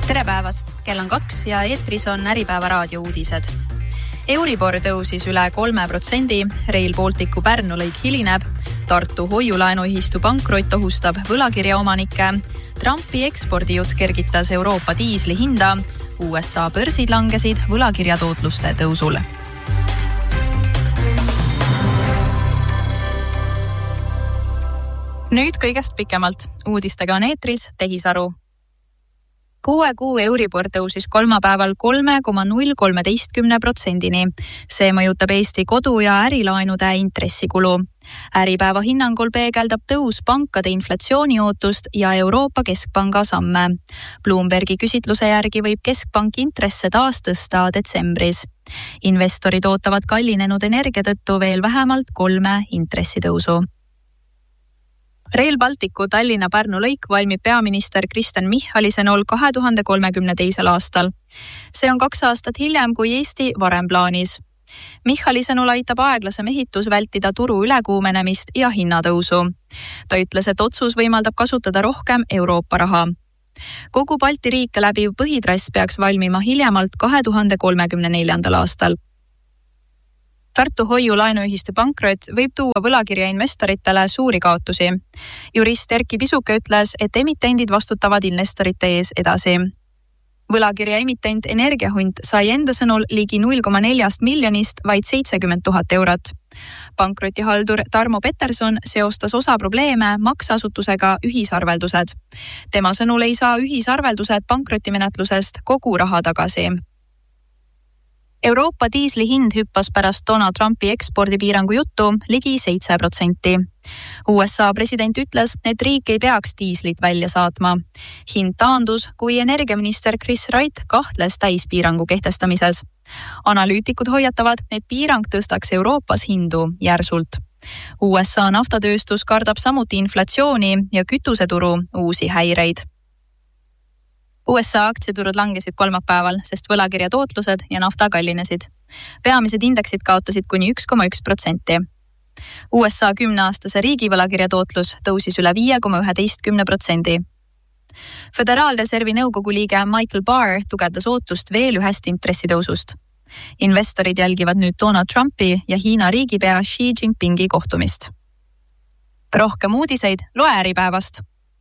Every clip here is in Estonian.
Tere päevast! Kell on 2 ja eetris on Äripäeva raadio uudised. Euribor tõusis üle 3%, Rail Balticu Pärnu lõik hilineb, Tartu hoiulaenuühistu pankrot ohustab võlakirjaomanikke, Trumpi ekspordijutt kergitas Euroopa diisli hinda, USA börsid langesid võlakirjatootluste tõusul. Nüüd kõigest pikemalt. Uudistega on eetris Tehisaru. 6 kuu Euribor tõusis kolmapäeval 3,013%-ni. See mõjutab Eesti kodu- ja ärilaenude intressikulu. Äripäeva hinnangul peegeldab tõus pankade inflatsiooniootust ja Euroopa Keskpanga samme. Bloombergi küsitluse järgi võib Keskpank intresse taas tõsta detsembris. Investorid ootavad kallinenud energia tõttu veel vähemalt 3 intressitõusu. Rail Balticu Tallinna-Pärnu lõik valmib peaminister Kristen Michali sõnul 2032. aastal. See on 2 aastat hiljem kui Eesti varem plaanis. Michali sõnul aitab aeglasem ehitus vältida turu ülekuumenemist ja hinnatõusu. Ta ütles, et otsus võimaldab kasutada rohkem Euroopa raha. Kogu Balti riike läbiv põhitrass peaks valmima hiljemalt 2034. aastal. Tartu hoiulaenuühistu pankrot võib tuua võlakirja investoritele suuri kaotusi. Jurist Erki Pisuke ütles, et emitendid vastutavad investorite ees edasi. Võlakirja emitent Energiahunt sai enda sõnul ligi 0,4 miljonist vaid 70 000 eurot. Pankrotihaldur Tarmo Peterson seostas osa probleeme makseasutusega ühisarveldused. Tema sõnul ei saa ühisarveldused pankrotimenetlusest kogu raha tagasi. Euroopa diisli hind hüppas pärast Donald Trumpi ekspordipiirangu juttu ligi 7%. USA president ütles, et riik ei peaks diislit välja saatma. Hind taandus, kui energiaminister Chris Wright kahtles täispiirangu kehtestamises. Analüütikud hoiatavad, et piirang tõstaks Euroopas hindu järsult. USA naftatööstus kardab samuti inflatsiooni ja kütuseturu uusi häireid. USA aktsiaturud langesid kolmapäeval, sest võlakirja tootlused ja nafta kallinesid. Peamised indeksid kaotasid kuni 1,1%. USA 10-aastase riigivõlakirja tootlus tõusis üle 5,11%. Föderaalreservi nõukogu liige Michael Barr tugevdas ootust veel ühest intressitõusust. Investorid jälgivad nüüd Donald Trumpi ja Hiina riigipea Xi Jinpingi kohtumist. Rohkem uudiseid loe Äripäevast.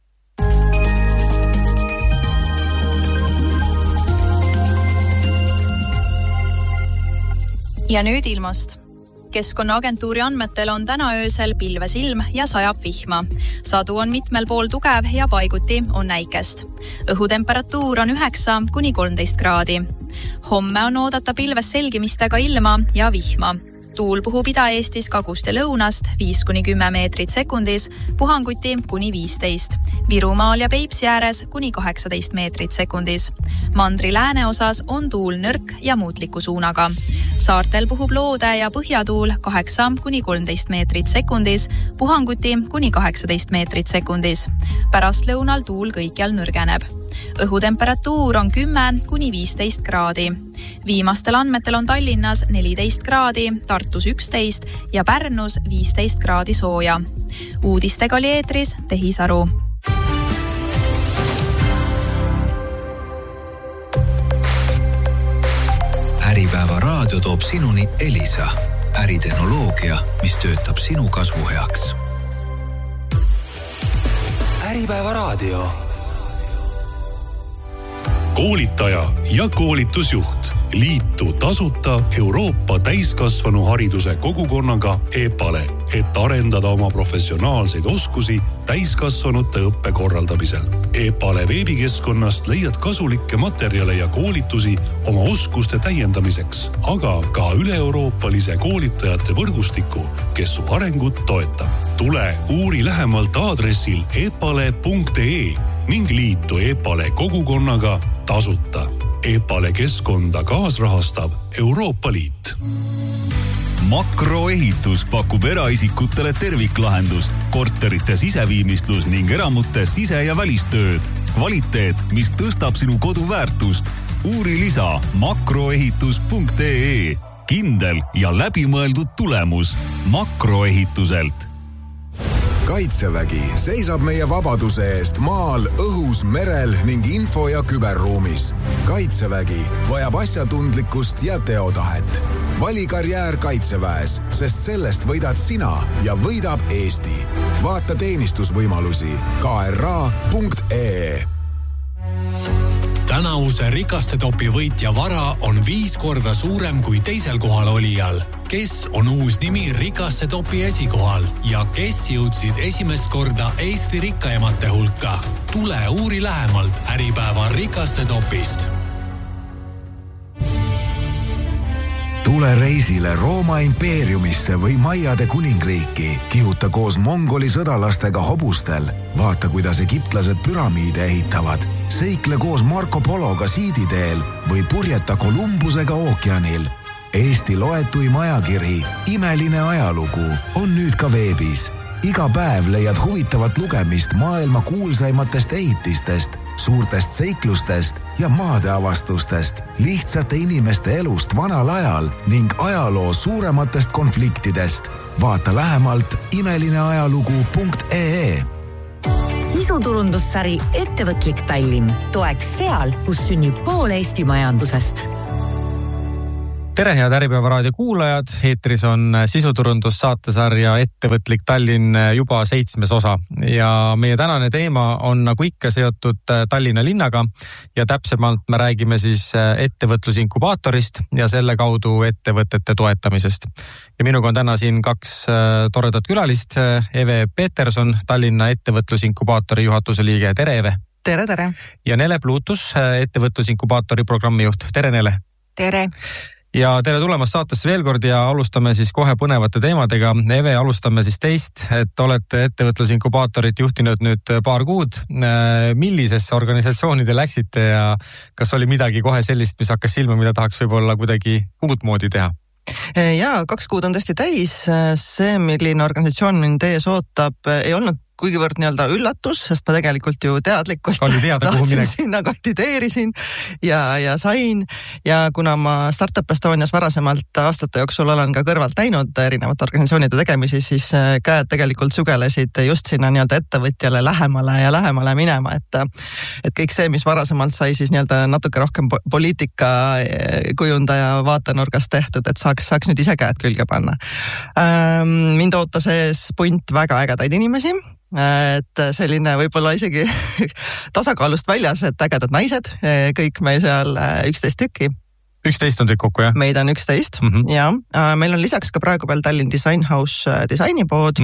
Ja nüüd ilmast. Keskkonnaagentuuri andmetel on täna öösel pilves ilm ja sajab vihma. Sadu on mitmel pool tugev ja paiguti on näikest. Õhutemperatuur on 9–13 kraadi. Homme on oodata pilves selgimistega ilma ja vihma. Tuul puhub Ida-Eestis kagust ja lõunast 5–10 meetrit sekundis, puhanguti kuni 15. Virumaal ja Peipsi ääres kuni 18 meetrit sekundis. Mandri lääneosas on tuul nõrk ja muutliku suunaga. Saartel puhub loode ja põhjatuul 8–13 meetrit sekundis, puhanguti kuni 18 meetrit sekundis. Pärast lõunal tuul kõikjal nõrgeneb. Õhutemperatuur on 10–15 kraadi. Viimastel andmetel on Tallinnas 14 kraadi, Tartus 11 ja Pärnus 15 kraadi sooja. Uudistega oli eetris Tehisaru. Äripäeva raadio toob sinuni Elisa, äritehnoloogia, mis töötab sinu kasvu heaks. Äripäeva raadio. Koolitaja ja koolitusjuht. Liitu tasuta Euroopa täiskasvanuhariduse kogukonnaga EPALE, et arendada oma professionaalseid oskusi täiskasvanute õppe korraldamisel. EPALE veebikeskkonnast leiad kasulikke materjale ja koolitusi oma oskuste täiendamiseks, aga ka üle-euroopalise koolitajate võrgustiku, kes su arengut toetab. Tule uuri lähemalt aadressil epale.ee ning liitu EPALE kogukonnaga tasuta. EPALE keskkonda kaasrahastab Euroopa Liit. Makroehitus pakub eraisikutele terviklahendust, korterite siseviimistlus ning eramute sise- ja välistööd. Kvaliteet, mis tõstab sinu kodu väärtust. Uuri lisa makroehitus.ee. Kindel ja läbimõeldud tulemus Makroehituselt. Kaitsevägi seisab meie vabaduse eest maal, õhus, merel ning info- ja küberruumis. Kaitsevägi vajab asjatundlikkust ja teotahet. Vali karjäär Kaitseväes, sest sellest võidad sina ja võidab Eesti. Vaata teenistusvõimalusi kra.ee. Tänavuse Rikastetopi võitja vara on 5 korda suurem kui teisel kohal olijal. Kes on uus nimi Rikastetopi esikohal ja kes jõudsid esimest korda Eesti rikkaemate hulka? Tule uuri lähemalt Äripäeva Rikastetopist. Tule reisile Rooma impeeriumisse või Maiade kuningriiki. Kihuta koos mongoli sõdalastega hobustel. Vaata, kuidas egiptlased püramiide ehitavad. Seikle koos Marco Pologa siiditeel või purjeta Kolumbusega ookeanil. Eesti loetuim ajakiri Imeline ajalugu on nüüd ka veebis. Iga päev leiad huvitavat lugemist maailma kuulsaimatest ehitistest, suurtest seiklustest ja maadeavastustest, lihtsate inimeste elust vanal ajal ning ajaloo suurematest konfliktidest. Vaata lähemalt imelineajalugu.ee. Sisuturundussari Ettevõtlik Tallinn toeks seal, kus sünnib pool Eesti majandusest. Tere, head Äripäeva raadio kuulajad. Eetris on sisuturundussaatesarja Ettevõtlik Tallinn juba 7. osa ja meie tänane teema on nagu ikka seotud Tallinna linnaga ja täpsemalt me räägime siis ettevõtlusinkubaatorist ja selle kaudu ettevõtete toetamisest. Ja minuga on täna siin 2 toredat külalist. Eve Peterson, Tallinna ettevõtlusinkubaatori juhatuse liige. Tere, Eve! Tere, tere! Ja Nele Pluutus, ettevõtlusinkubaatori programmijuht. Tere, Nele! Tere! Ja tere tulemast saatesse veel kord ja alustame siis kohe põnevate teemadega. Eve, alustame siis teist, et olete ettevõtlusinkubaatorit juhtinud nüüd paar kuud. Millisesse organisatsiooni te läksite ja kas oli midagi kohe sellist, mis hakkas silma, mida tahaks võib-olla kuidagi uut moodi teha? Ja 2 kuud on tõesti täis. See, milline organisatsioon mind ees ootab, ei olnud kuigivõrd nii-öelda üllatus, sest ma tegelikult ju teadlikult sinna kandideerisin ja sain. Ja kuna ma Startup Estonias varasemalt aastate jooksul olen ka kõrvalt näinud erinevate organisatsioonide tegemisi, siis käed tegelikult sügelesid just sinna nii-öelda ettevõtjale lähemale minema. Et kõik see, mis varasemalt sai siis nii-öelda natuke rohkem poliitika kujundaja vaatenurgast tehtud, et saaks nüüd ise käed külge panna. Mind ootas ees punt väga ägedaid inimesi. Et selline võib-olla isegi tasakaalust väljas, et ägedad naised, kõik me seal 11 tükki. 11 on teid kokku, jah? Meid on 11, ja meil on lisaks ka praegu veel Tallinn Design House disainipood,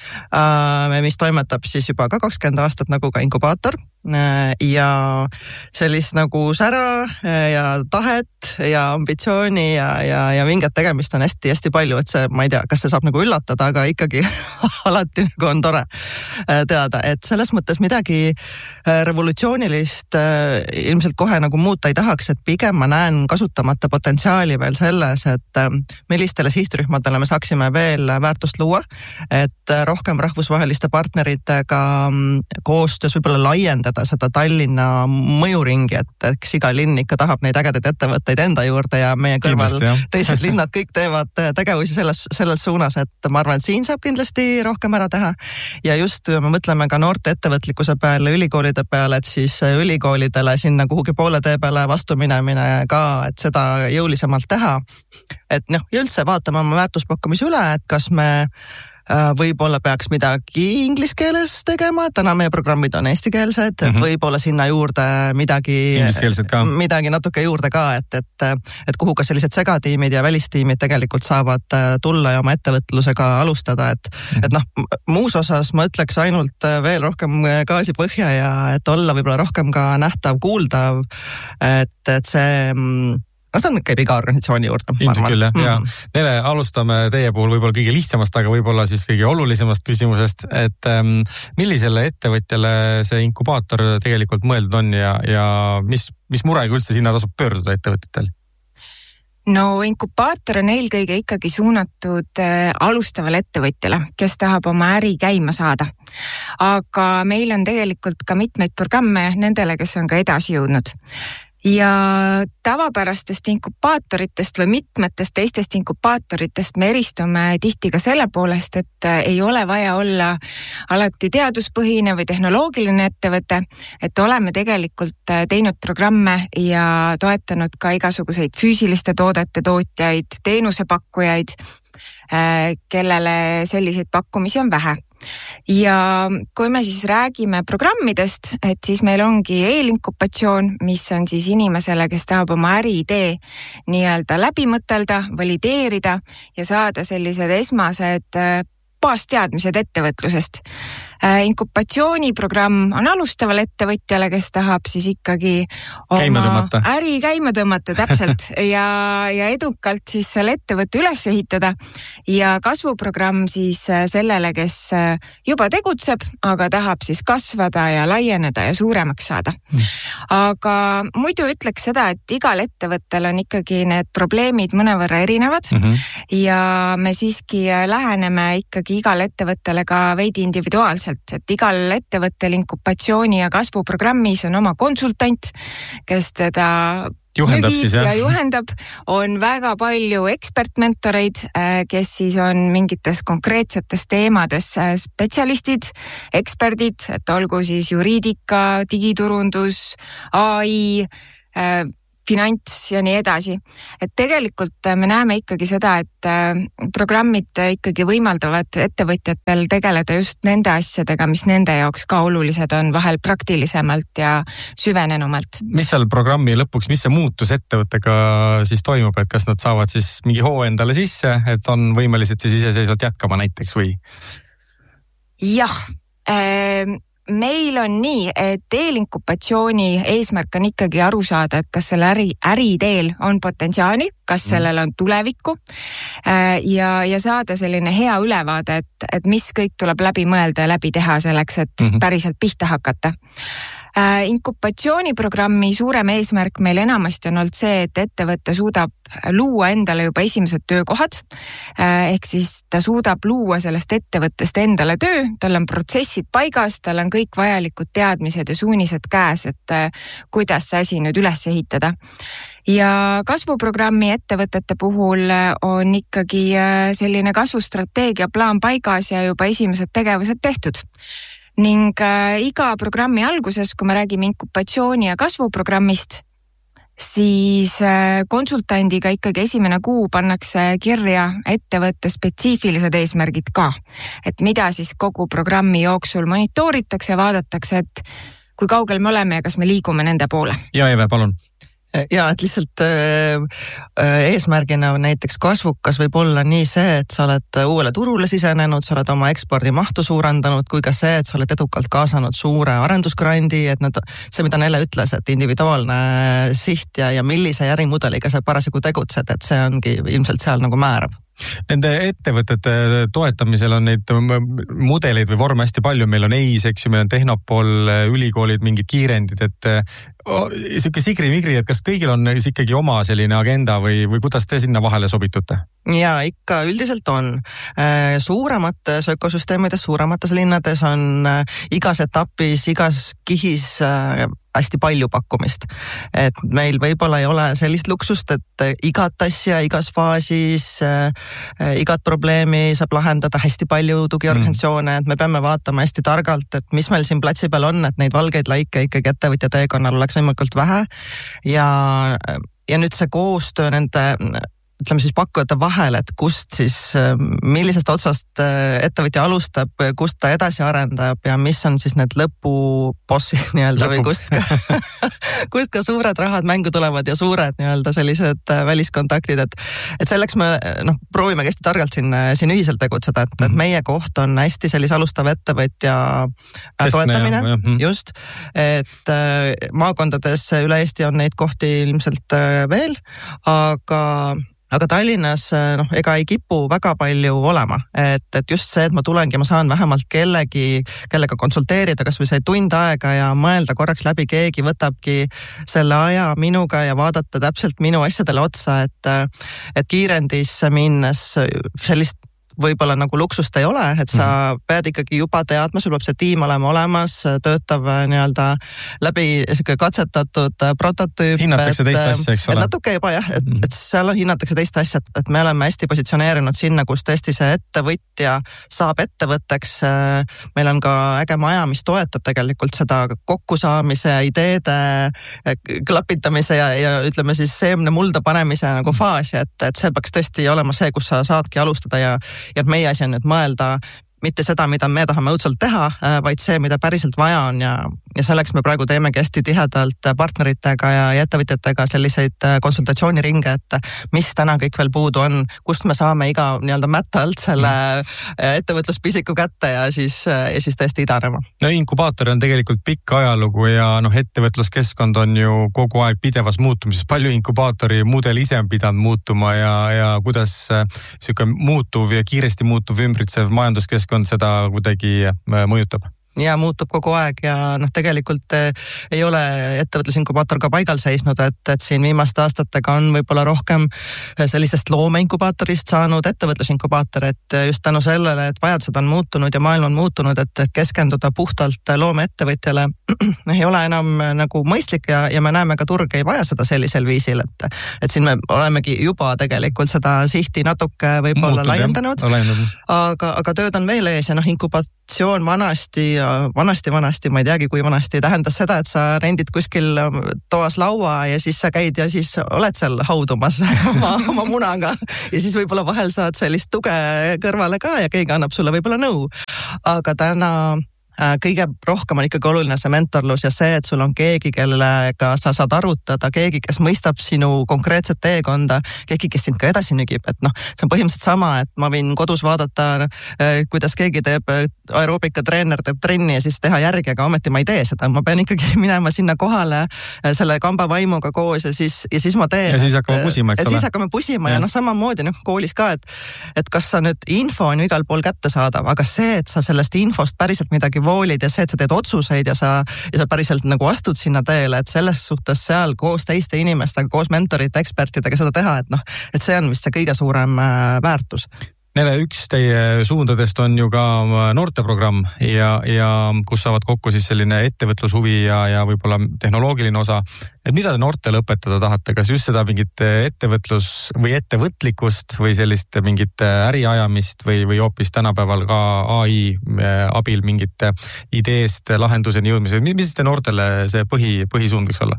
mis toimetab siis juba ka 20 aastat nagu ka inkubaator. Ja sellist nagu sära ja tahet ja ambitsiooni ja mingit tegemist on hästi palju, et see, ma ei tea, kas see saab nagu üllatada, aga ikkagi alati nagu on tore teada, et selles mõttes midagi revolutsioonilist ilmselt kohe nagu muuta ei tahaks, et pigem ma näen kasutamata potentsiaali veel selles, et millistele sihtrühmadele me saaksime veel väärtust luua, et rohkem rahvusvaheliste partneritega koostöös võib-olla laiendada seda Tallinna mõjuringi, et eks iga linn ikka tahab neid ägedaid ettevõtteid enda juurde ja meie kõrval teised linnad kõik teevad tegevusi selles suunas, et ma arvan, et siin saab kindlasti rohkem ära teha. Ja just me mõtleme ka noorte ettevõtlikkuse peale, ülikoolide peale, et siis ülikoolidele sinna kuhugi poole tee peale vastu minemine ka, et seda jõulisemalt teha. Et ja üldse vaatame oma väärtuspakkumise üle, et kas me võib-olla peaks midagi inglise keeles tegema, täna meie programmid on eestikeelsed, et võib-olla sinna juurde midagi natuke juurde ka, et kuhu ka sellised segatiimid ja välistiimid tegelikult saavad tulla ja oma ettevõtlusega alustada, et muus osas ma ütleks ainult veel rohkem gaasi põhja ja et olla võib-olla rohkem ka nähtav, kuuldav, et see see on käib iga organisatsiooni juurde. Ilmselt küll, jah. Nele, alustame teie puhul võib-olla kõige lihtsamast, aga võib-olla siis kõige olulisemast küsimusest, et millisele ettevõtjale see inkubaator tegelikult mõeldud on ja mis murega üldse sinna tasub pöörduda ettevõtjatel? No inkubaator on eelkõige ikkagi suunatud alustavale ettevõtjale, kes tahab oma äri käima saada. Aga meil on tegelikult ka mitmeid programme nendele, kes on ka edasi jõudnud. ja tavapärastest inkubaatoritest või mitmetest teistest inkubaatoritest me eristume tihti ka selle poolest, et ei ole vaja olla alati teaduspõhine või tehnoloogiline ettevõte, et oleme tegelikult teinud programme ja toetanud ka igasuguseid füüsiliste toodete tootjaid, teenusepakkujaid, kellele selliseid pakkumisi on vähe. Ja kui me siis räägime programmidest, et siis meil ongi eelinkubatsioon, mis on siis inimesele, kes tahab oma äriidee nii-öelda läbi mõtelda, valideerida ja saada sellised esmased baasteadmised ettevõtlusest. Inkubatsiooniprogramm on alustaval ettevõtjale, kes tahab siis ikkagi oma äri käima tõmmata täpselt ja edukalt siis selle ettevõtte üles ehitada ja kasvuprogramm siis sellele, kes juba tegutseb, aga tahab siis kasvada ja laieneda ja suuremaks saada. Aga muidu ütleks seda, et igal ettevõttel on ikkagi need probleemid mõnevõrra erinevad ja me siiski läheneme ikkagi igal ettevõttele ka veidi individuaalselt, et igal ettevõttel inkubatsiooni ja kasvuprogrammis on oma konsultant, kes teda juhendab, on väga palju ekspertmentoreid, kes siis on mingites konkreetsetes teemades spetsialistid, eksperdid, et olgu siis juriidika, digiturundus, AI, finants ja nii edasi. Et tegelikult me näeme ikkagi seda, et programmid ikkagi võimaldavad ettevõtjatel tegeleda just nende asjadega, mis nende jaoks ka olulised on, vahel praktilisemalt ja süvenenumalt. Mis seal programmi lõpuks, mis see muutus ettevõttega siis toimub, et kas nad saavad siis mingi hoo endale sisse, et on võimelised siis iseseisvalt jätkama näiteks või? Jah, meil on nii, et eelinkubatsiooni eesmärk on ikkagi aru saada, et kas selle äriteel on potentsiaali, kas sellel on tulevikku ja saada selline hea ülevaade, et mis kõik tuleb läbi mõelda ja läbi teha selleks, et päriselt pihta hakata. Inkubatsiooniprogrammi suurem eesmärk meil enamasti on olnud see, et ettevõte suudab luua endale juba esimesed töökohad, ehk siis ta suudab luua sellest ettevõttest endale töö, tal on protsessid paigas, tal on kõik vajalikud teadmised ja suunised käes, et kuidas see asi nüüd üles ehitada. Ja kasvuprogrammi ettevõtete puhul on ikkagi selline kasvustrateegia plaan paigas ja juba esimesed tegevused tehtud. Ning iga programmi alguses, kui me räägime inkubatsiooni ja kasvuprogrammist, siis konsultandiga ikkagi esimene kuu pannakse kirja ettevõtte spetsiifilised eesmärgid ka. Et mida siis kogu programmi jooksul monitooritakse ja vaadatakse, et kui kaugel me oleme ja kas me liigume nende poole. Ja Eve, palun. Ja, et lihtsalt eesmärgina näiteks kasvukas võib olla nii see, et sa oled uuele turule sisenenud, sa oled oma ekspordimahtu suurendanud, kui ka see, et sa oled edukalt kaasanud suure arendusgrandi, et see, mida Nelle ütles, et individuaalne siht ja millise ärimudeliga sa parasjagu tegutsed, et see ongi ilmselt seal nagu määrab. Nende ettevõtete toetamisel on neid mudeleid või vorme hästi palju, meil on EIS, eks ju, meil on Tehnopol, ülikoolid, mingid kiirendid, et siuke sigri-migri, et kas kõigil on ikkagi oma selline agenda või kuidas te sinna vahele sobitute? Ja ikka üldiselt on. Suuremates ökosüsteemides, suuremates linnades on igas etapis, igas kihis hästi palju pakkumist. Et meil võib-olla ei ole sellist luksust, et igat asja, igas faasis, igat probleemi saab lahendada hästi palju tugiorganisatsioone, et me peame vaatama hästi targalt, et mis meil siin platsi peal on, et neid valgeid laike ikkagi ettevõtja teekonnal oleks võimalikult vähe ja nüüd see koostöö nende ütleme siis pakkujate vahel, et kust siis, millisest otsast ettevõtja alustab, kust ta edasi arendab ja mis on siis need lõpubossid nii-öelda või kust ka suured rahad mängu tulevad ja suured nii-öelda sellised väliskontaktid, et selleks me proovime hästi targalt siin ühiselt tegutseda, et meie koht on hästi sellise alustav ettevõtja toetamine, just, et maakondades üle Eesti on neid kohti ilmselt veel, aga Tallinnas ega ei kipu väga palju olema, et just see, et ma tulengi ja ma saan vähemalt kellega konsulteerida, kas või see tund aega ja mõelda korraks läbi, keegi võtabki selle aja minuga ja vaadata täpselt minu asjadele otsa, et kiirendisse minnes sellist võib-olla nagu luksust ei ole, et sa pead ikkagi juba teadma, sul peab see tiim olema olemas, töötav nii-öelda läbi katsetatud prototüüp. Hinnatakse teist asja, eks ole? Natuke juba jah, et seal hinnatakse teist asja, et me oleme hästi positsioneerinud sinna, kus tõesti see ettevõtja saab ettevõtteks. Meil on ka äge maja, mis toetab tegelikult seda kokkusaamise, ideede klapitamise ja ütleme siis seemne mulda panemise nagu faasi, et see peaks tõesti olema see, kus sa saadki alustada ja meie asi on nüüd mõelda mitte seda, mida me tahame õudselt teha, vaid see, mida päriselt vaja on ja selleks me praegu teemegi hästi tihedalt partneritega ja ettevõtjatega selliseid konsultatsiooniringe, et mis täna kõik veel puudu on, kust me saame iga nii-öelda mätta alt selle ettevõtluspisiku kätte ja siis tõesti idanema. No inkubaator on tegelikult pikk ajalugu ja ettevõtluskeskkond on ju kogu aeg pidevas muutumises. Palju inkubaatori mudel ise on pidanud muutuma ja kuidas siuke muutuv ja kiiresti muutuv ümbritsev majanduskeskkond seda kuidagi mõjutab? Ja muutub kogu aeg ja tegelikult ei ole ettevõtlusinkubaator ka paigal seisnud, et siin viimaste aastatega on võib-olla rohkem sellisest loomeinkubaatorist saanud ettevõtlusinkubaator, et just tänu sellele, et vajadused on muutunud ja maailm on muutunud, et keskenduda puhtalt loomeettevõtjale ei ole enam nagu mõistlik ja me näeme ka turg ei vaja seda sellisel viisil, et siin me olemegi juba tegelikult seda sihti natuke võib-olla laiendanud, aga tööd on veel ees ja inkubatsioon vanasti, ma ei teagi, kui vanasti tähendas seda, et sa rendid kuskil toas laua ja siis sa käid ja siis oled seal haudumas oma munaga ja siis võib-olla vahel saad sellist tuge kõrvale ka ja keegi annab sulle võib-olla nõu. Aga täna kõige rohkem on ikkagi oluline see mentorlus ja see, et sul on keegi, kellega sa saad arutada, keegi, kes mõistab sinu konkreetset teekonda, keegi, kes sind ka edasi nügib, et see on põhimõtteliselt sama, et ma võin kodus vaadata, kuidas keegi teeb aeroobika treener teeb trenni ja siis teha järgi, aga ometi ma ei tee seda, ma pean ikkagi minema sinna kohale selle kamba vaimuga koos ja siis ma teen. Ja siis hakkame pusima, eks ole? Siis hakkame pusima ja samamoodi koolis ka, et kas sa nüüd info on ju igal pool kättesaadav, aga see, et sa sellest infost päriselt midagi voolid ja see, et sa teed otsuseid ja sa päriselt nagu astud sinna teele, et selles suhtes seal koos teiste inimestega, koos mentorite, ekspertidega seda teha, et see on vist see kõige suurem väärtus. Nele, üks teie suundadest on ju ka noorteprogramm ja kus saavad kokku siis selline ettevõtlushuvi ja võib-olla tehnoloogiline osa. Et mida te noortele õpetada tahate? Kas just seda mingit ettevõtlus või ettevõtlikkust või sellist mingit äriajamist või hoopis tänapäeval ka AI abil mingite ideest lahenduseni jõudmise? Mis te noortele see põhisuund võiks olla?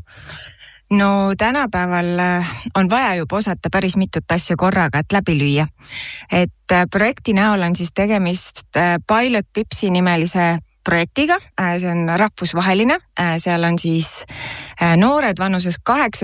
No tänapäeval on vaja juba osata päris mitut asja korraga, et läbi lüüa. Et projekti näol on siis tegemist Pilot Pipsi nimelise projektiga, see on rahvusvaheline, seal on siis noored vanuses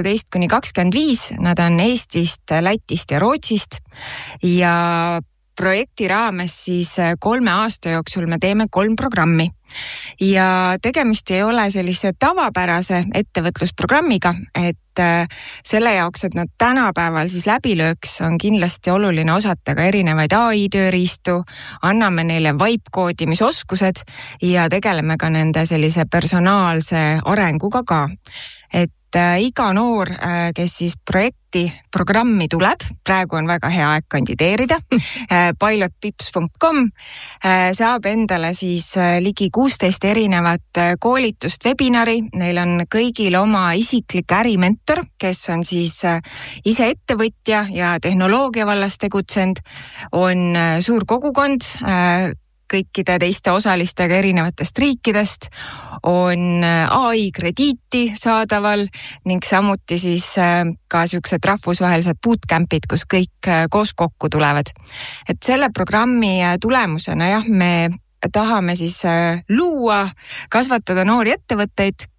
18–25, nad on Eestist, Lätist ja Rootsist ja projekti raames siis 3 aasta jooksul me teeme 3 programmi ja tegemist ei ole sellise tavapärase ettevõtlusprogrammiga, et selle jaoks, et nad tänapäeval siis läbi lööks, on kindlasti oluline osata ka erinevaid AI tööriistu, anname neile vibe-koodimisoskused ja tegeleme ka nende sellise personaalse arenguga ka. Et iga noor, kes siis programmi tuleb, praegu on väga hea aeg kandideerida, pilotpips.com, saab endale siis ligi 16 erinevat koolitust, webinari, neil on kõigil oma isiklik ärimentor, kes on siis ise ettevõtja ja tehnoloogia vallas tegutsenud, on suur kogukond, kõikide teiste osalistega erinevatest riikidest, on AI krediiti saadaval ning samuti siis ka siuksed rahvusvahelised bootcampid, kus kõik koos kokku tulevad. Et selle programmi tulemusena me tahame siis luua, kasvatada noori ettevõtteid,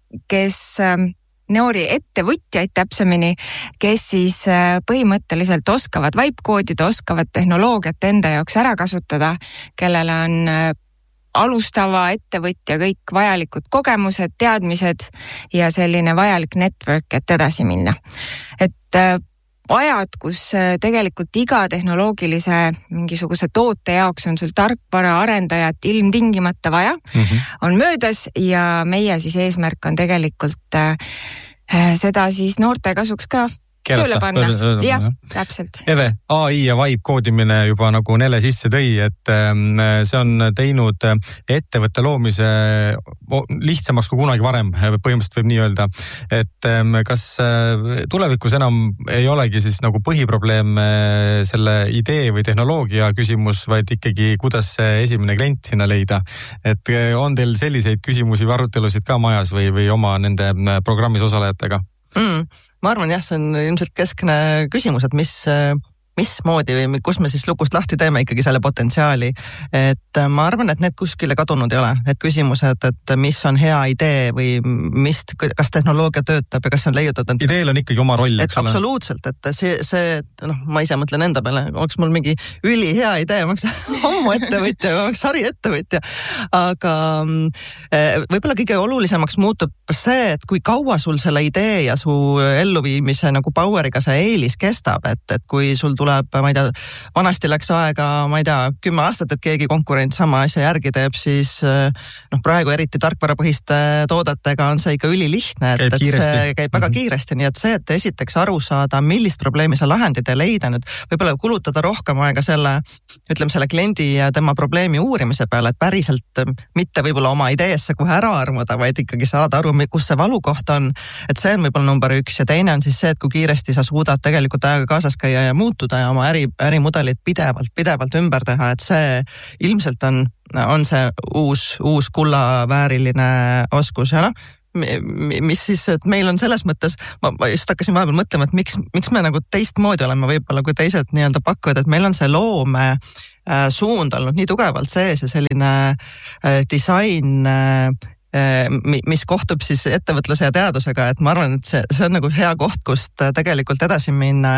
noori ettevõtjaid täpsemini, kes siis põhimõtteliselt oskavad vibe-koodida, oskavad tehnoloogiat enda jaoks ära kasutada, kellele on alustava ettevõtja kõik vajalikud kogemused, teadmised ja selline vajalik network, et edasi minna. Et ajad, kus tegelikult iga tehnoloogilise mingisuguse toote jaoks on sul tarkvara arendajat ilmtingimata vaja, on möödas ja meie siis eesmärk on tegelikult seda siis noorte kasuks ka tööle panna. Jah, täpselt. Eve, AI ja vibe koodimine juba nagu Nele sisse tõi, et see on teinud ettevõtte loomise lihtsamaks kui kunagi varem, põhimõtteliselt võib nii öelda. Et kas tulevikus enam ei olegi siis nagu põhiprobleem selle idee või tehnoloogia küsimus, vaid ikkagi kuidas see esimene klient sinna leida? Et on teil selliseid küsimusi või arutelusid ka majas või oma nende programmis osalejatega? Ma arvan jah, see on ilmselt keskne küsimus, et mismoodi või kus me siis lukust lahti teeme ikkagi selle potentsiaali. Et ma arvan, et need kuskile kadunud ei ole. Need küsimused, et mis on hea idee või kas tehnoloogia töötab ja kas on leiutatud. Ideel on ikkagi oma roll, eks ole? Absoluutselt, et see ma ise mõtlen enda peale, oleks mul mingi üli hea idee, ma oleks ammu ettevõtja, ma oleks sari ettevõtja. Aga võib-olla kõige olulisemaks muutub see, et kui kaua sul selle idee ja su elluviimise nagu power'iga see eelis kestab, et kui sul tuleb, ma ei tea, vanasti läks aega, ma ei tea, 10 aastat, et keegi konkurent sama asja järgi teeb, siis praegu eriti tarkvarapõhiste toodetega on see ikka ülilihtne, et see käib väga kiiresti, nii et see, et esiteks aru saada, millist probleemi sa lahendid ja leida nüüd, võib-olla kulutada rohkem aega selle kliendi ja tema probleemi uurimise peale, et päriselt mitte võib-olla oma ideesse kohe ära armuda, vaid ikkagi saada aru, kus see valukoht on, et see on võib-olla number 1 ja teine on siis see, et kui kiiresti sa suudad tegelikult ajaga kaasas käia ja muutuda ja oma ärimudelit pidevalt ümber teha, et see ilmselt on see uus kullavääriline oskus ja mis siis, et meil on selles mõttes, ma just hakkasin vahepeal mõtlema, et miks me nagu teistmoodi oleme võib-olla kui teised nii-öelda pakkujad, et meil on see loome suund olnud nii tugevalt sees ja selline disain, mis kohtub siis ettevõtluse ja teadusega, et ma arvan, et see on nagu hea koht, kust tegelikult edasi minna,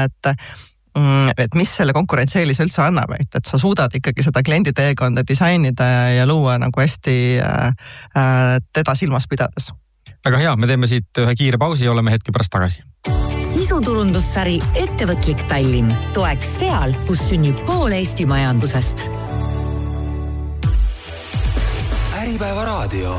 et mis selle konkurentsieelise üldse annab, et sa suudad ikkagi seda kliendi teekonda disainida ja luua nagu hästi teda silmas pidades. Väga hea, me teeme siit ühe kiire pausi ja oleme hetke pärast tagasi. Sisuturundussari Ettevõtlik Tallinn toeks seal, kus sünnib pool Eesti majandusest. Äripäeva raadio.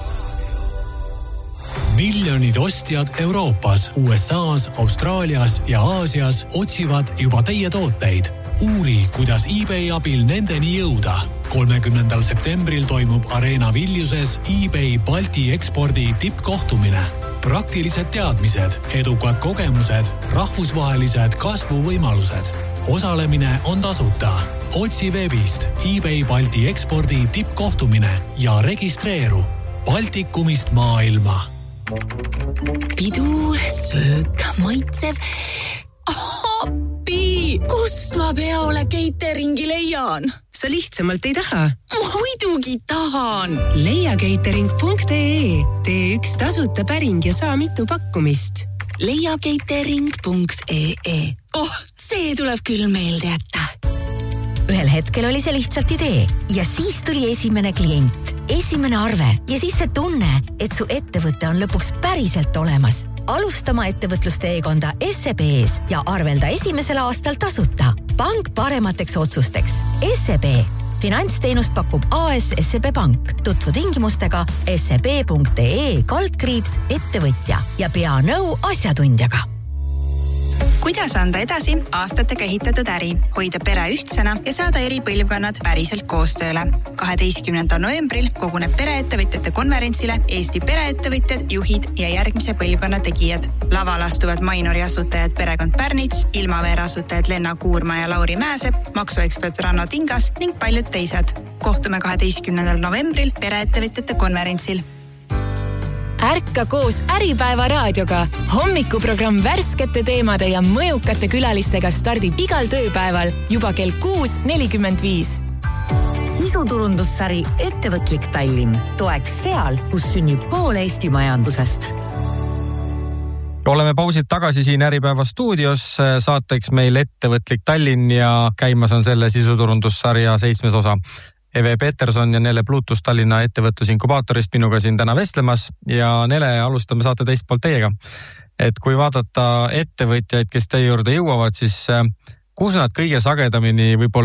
Miljonid ostjad Euroopas, USAs, Austraalias ja Aasias otsivad juba teie tooteid. Uuri, kuidas eBay abil nendeni jõuda. 30. septembril toimub Arena Viljuses eBay Balti ekspordi tippkohtumine. Praktilised teadmised, edukad kogemused, rahvusvahelised kasvuvõimalused. Osalemine on tasuta. Otsi veebist eBay Balti ekspordi tippkohtumine ja registreeru Baltikumist maailma. Pidu, söök, maitsev. Appi! Kust ma peole cateringi leian? Sa lihtsamalt ei taha? Muidugi tahan! Leia catering.ee. Tee üks tasuta päring ja saa mitu pakkumist. Leia catering.ee. See tuleb küll meelde jätta. Ühel hetkel oli see lihtsalt idee ja siis tuli esimene klient, esimene arve ja siis see tunne, et su ettevõte on lõpuks päriselt olemas. Alustama ettevõtlusteekonda SEB-s ja arvelda esimesel aastal tasuta. Pank paremateks otsusteks. SEB. Finantsteenust pakub AS SEB Pank. Tutvu tingimustega seb.ee/ettevõtja ja pea nõu asjatundjaga. Kuidas anda edasi aastatega ehitatud äri, hoida pere ühtsena ja saada eri põlvkonnad päriselt koostööle. 12. novembril koguneb pereettevõtjate konverentsile Eesti pereettevõtjad, juhid ja järgmise põlvkonna tegijad. Laval astuvad Mainori asutajad perekond Pärnits, Ilmaveere asutajad Lenna Kuurma ja Lauri Mäesepp, maksuekspert Ranno Tingas ning paljud teised. Kohtume 12. novembril pereettevõtjate konverentsil. Ärka koos Äripäeva raadioga. Hommikuprogramm värskete teemade ja mõjukate külalistega stardib igal tööpäeval juba kell 6:45. Sisuturundussari Ettevõtlik Tallinn toeks seal, kus sünnib pool Eesti majandusest. Oleme pausilt tagasi siin Äripäeva stuudios, saateks meil Ettevõtlik Tallinn ja käimas on selle sisuturundussarja 7. osa. Eve Peterson ja Nele Plutus Tallinna ettevõtlusinkubaatorist minuga siin täna vestlemas ja Nele, alustame saate teist poolt teiega. Et kui vaadata ettevõtjaid, kes teie juurde jõuavad, siis kus nad kõige sagedamini võib-olla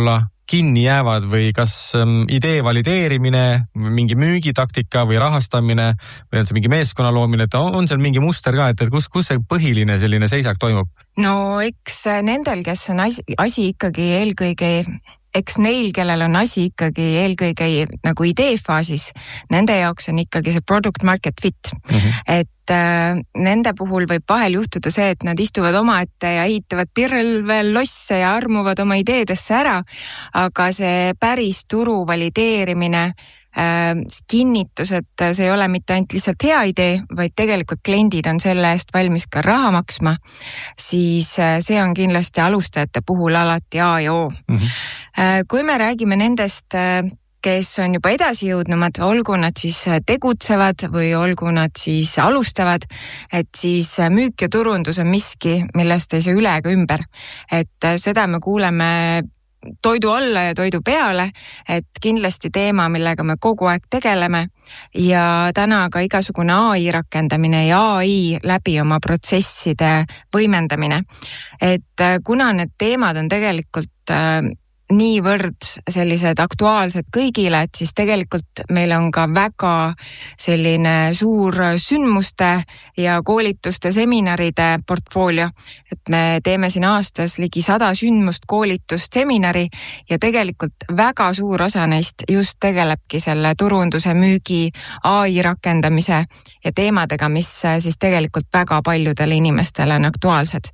kinni jäävad või kas idee valideerimine, mingi müügitaktika või rahastamine või on see mingi meeskonna loomine, et on seal mingi muster ka, et kus see põhiline selline seisak toimub? No eks nendel, kes on asi ikkagi eelkõige, eks neil, kellel on asi ikkagi eelkõige nagu ideefaasis, nende jaoks on ikkagi see product market fit. Et nende puhul võib vahel juhtuda see, et nad istuvad omaette ja ehitavad pirvel losse ja armuvad oma ideedesse ära, aga see päris turu valideerimine, kinnitus, et see ei ole mitte ainult lihtsalt hea idee, vaid tegelikult kliendid on selle eest valmis ka raha maksma, siis see on kindlasti alustajate puhul alati A ja O. Kui me räägime nendest, kes on juba edasi jõudnumad, olgu nad siis tegutsevad või olgu nad siis alustavad, et siis müük ja turundus on miski, millest ei saa üle ega ümber. Et seda me kuuleme toidu alla ja toidu peale, et kindlasti teema, millega me kogu aeg tegeleme ja täna ka igasugune AI rakendamine ja AI läbi oma protsesside võimendamine. Et kuna need teemad on tegelikult niivõrd sellised aktuaalsed kõigile, et siis tegelikult meil on ka väga selline suur sündmuste ja koolituste seminaride portfoolio, et me teeme siin aastas ligi 100 sündmust, koolitust, seminari ja tegelikult väga suur osa neist just tegelebki selle turunduse, müügi, AI rakendamise ja teemadega, mis siis tegelikult väga paljudele inimestele on aktuaalsed.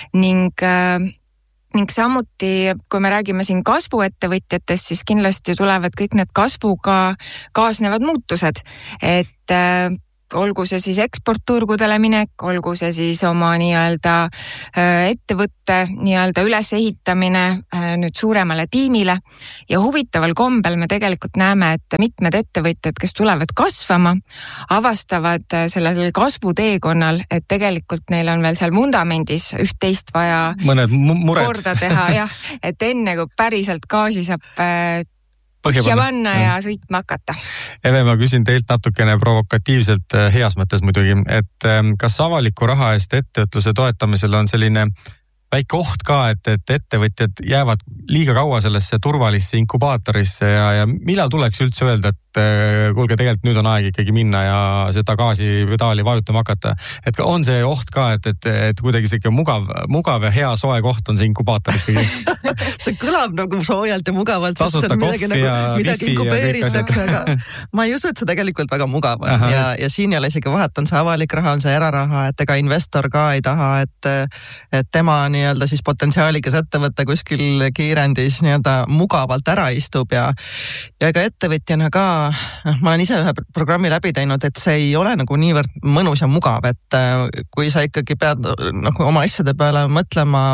Ning samuti, kui me räägime siin kasvuettevõtjatest, siis kindlasti tulevad kõik need kasvuga kaasnevad muutused, et olgu see siis eksportturgudele minek, olgu see siis oma nii-öelda ettevõtte nii-öelda ülesehitamine nüüd suuremale tiimile ja huvitaval kombel me tegelikult näeme, et mitmed ettevõtjad, kes tulevad kasvama, avastavad sellel kasvuteekonnal, et tegelikult neil on veel seal vundamendis üht-teist vaja korda teha, jah, et enne kui päriselt gaasi saab põhja panna ja sõitma hakata. Eve, ma küsin teilt natukene provokatiivselt, heas mõttes muidugi, et kas avaliku raha eest ettevõtluse toetamisel on selline väike oht ka, et ettevõtjad jäävad liiga kaua sellesse turvalisse inkubaatorisse ja millal tuleks üldse öelda, et kuulge, tegelikult nüüd on aeg ikkagi minna ja seda gaasipedaali vajutama hakata. Et on see oht ka, et kuidagi see mugav ja hea soe koht on see inkubaator ikkagi? See kõlab nagu soojalt ja mugavalt, sest see on midagi inkubeeritakse, aga ma ei usu, et see tegelikult väga mugav on ja siin ei ole isegi vahet, on see avalik raha, on see eraraha, et ega investor ka ei taha, et tema nii-öelda siis potentsiaalikas ettevõtte kuskil kiirendis nii-öelda mugavalt ära istub ja ega ettevõtjana ka, ma olen ise ühe programmi läbi teinud, et see ei ole nagu niivõrd mõnus ja mugav, et kui sa ikkagi pead nagu oma asjade peale mõtlema,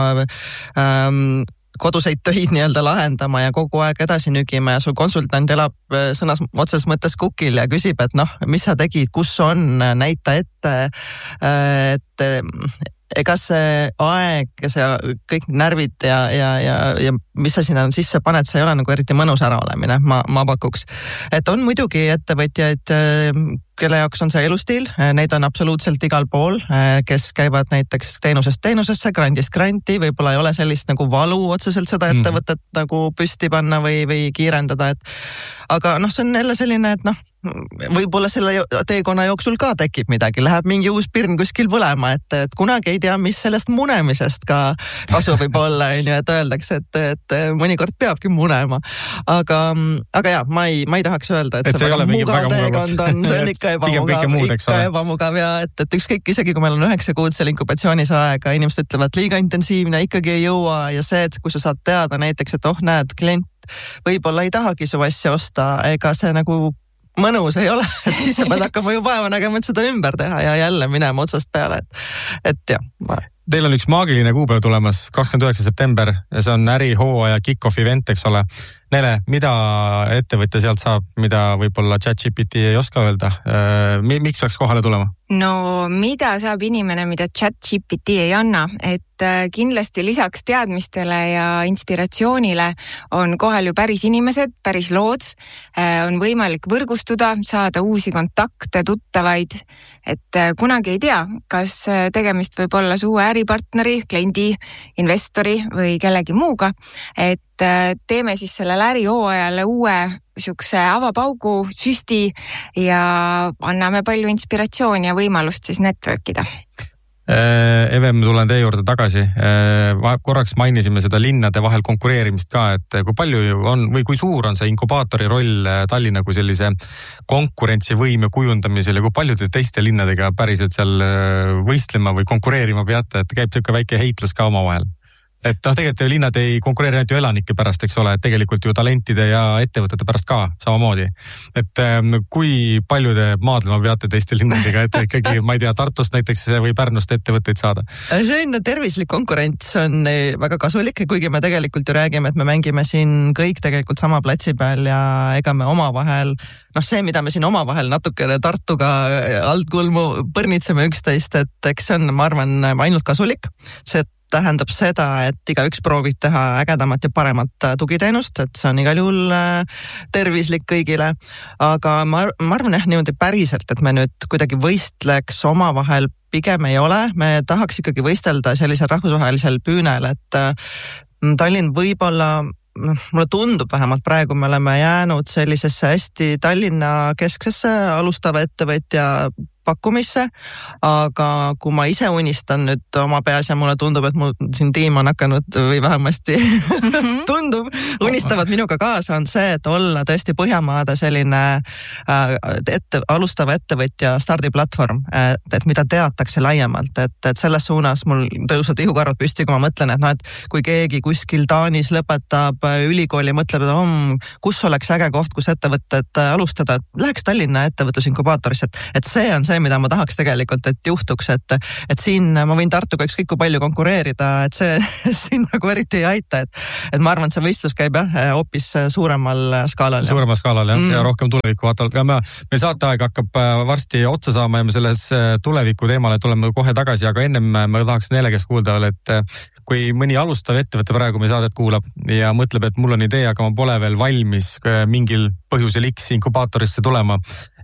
koduseid töid nii-öelda lahendama ja kogu aeg edasi nügima ja sul konsultant elab sõnas otses mõttes kukil ja küsib, et mis sa tegid, kus on, näita ette, et ega see aeg ja see kõik närvid ja mis sa sinna sisse paned, see ei ole nagu eriti mõnus äraolemine, ma pakuks. Et on muidugi ettevõtjaid, kelle jaoks on see elustiil, neid on absoluutselt igal pool, kes käivad näiteks teenusest teenusesse, grandist granti, võib-olla ei ole sellist nagu valu otseselt seda ettevõtet nagu püsti panna või kiirendada, aga see on jälle selline, et võib-olla selle teekonna jooksul ka tekib midagi, läheb mingi uus pirn kuskil põlema, et kunagi ei tea, mis sellest munemisest ka kasu võib olla, et öeldakse, et mõnikord peabki munema. Aga jah, ma ei tahaks öelda, et see väga mugav teekond on, see on ikka ebamugav ja et ükskõik isegi, kui meil on 9 kuud seal inkubatsioonis aega, inimesed ütlevad liiga intensiivne, ikkagi ei jõua ja see, et kui sa saad teada näiteks, et näed, klient võib-olla ei tahagi su asja osta, ega see nagu mõnus ei ole, et siis sa pead hakkama ju vaeva nägema, et seda ümber teha ja jälle minema otsast peale, et jah. Teil on üks maagiline kuupäev tulemas, 29. september ja see on ärihooaja kick-off event, eks ole. Nele, mida ettevõtja sealt saab, mida võib-olla ChatGPT ei oska öelda? Miks peaks kohale tulema? No mida saab inimene, mida ChatGPT ei anna, et kindlasti lisaks teadmistele ja inspiratsioonile on kohal ju päris inimesed, päris lood, on võimalik võrgustuda, saada uusi kontakte, tuttavaid, et kunagi ei tea, kas tegemist võib olla su uue äripartneri, kliendi, investori või kellegi muuga, et teeme siis sellele ärihooajale uue siukse avapaugu, süsti ja anname palju inspiratsiooni ja võimalust siis networkida. Eve, ma tulen teie juurde tagasi. Korraks mainisime seda linnade vahel konkureerimist ka, et kui palju on või kui suur on see inkubaatori roll Tallinna kui sellise konkurentsivõime kujundamisel ja kui palju te teiste linnadega päriselt seal võistlema või konkureerima peate, et käib niisugune väike heitlus ka omavahel? Et tegelikult linnad ei konkureeri ainult ju elanike pärast, eks ole, et tegelikult ju talentide ja ettevõtete pärast ka samamoodi. Et kui palju te maadlema peate teiste linnadega, et ikkagi, ma ei tea, Tartust näiteks või Pärnust ettevõtteid saada? Selline tervislik konkurents on väga kasulik, kuigi me tegelikult ju räägime, et me mängime siin kõik tegelikult sama platsi peal ja ega me omavahel, see, mida me siin omavahel natukene Tartuga altkulmu põrnitseme üksteist, et eks see on, ma arvan, ainult kasulik. See tähendab seda, et igaüks proovib teha ägedamat ja paremat tugiteenust, et see on igal juhul tervislik kõigile. Aga ma arvan niimoodi päriselt, et me nüüd kuidagi võistleks omavahel pigem ei ole. Me tahaks ikkagi võistelda sellisel rahvusvahelisel püünel, et Tallinn võib-olla mulle tundub vähemalt praegu, me oleme jäänud sellisesse hästi Tallinna kesksesse alustava ettevõtja pakkumisse, aga kui ma ise unistan nüüd oma peas ja mulle tundub, et mul siin tiim on hakanud või vähemasti tundub, unistavad minuga kaasa, on see, et olla tõesti Põhjamaade selline alustava ettevõtja stardiplatvorm, et mida teatakse laiemalt, et selles suunas mul tõusvad ihukarvad püsti, kui ma mõtlen, et kui keegi kuskil Taanis lõpetab ülikooli, mõtleb, et kus oleks äge koht, kus ettevõtted alustada, läheks Tallinna ettevõtlusinkubaatorisse, et see on see, mida ma tahaks tegelikult, et juhtuks, et siin ma võin Tartuga ükskõik kui palju konkureerida, et see siin nagu eriti ei aita, et ma arvan, et see võistlus käib hoopis suuremal skaalal. Suuremal skaalal ja rohkem tulevikku vaatavalt. Meil saateaeg hakkab varsti otsa saama ja me selles tuleviku teemale tuleme kohe tagasi, aga ennem ma tahaks neile, kes kuuldavale, et kui mõni alustav ettevõte praegu meie saadet kuulab ja mõtleb, et mul on idee, aga ma pole veel valmis mingil põhjusel X inkubaatorisse tulema,